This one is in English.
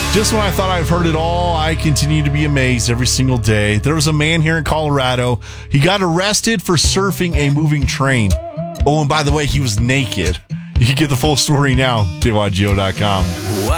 Just when I thought I've heard it all, I continue to be amazed every single day. There was a man here in Colorado. He got arrested for surfing a moving train. Oh, and by the way, he was naked. You can get the full story now, KYGO.com.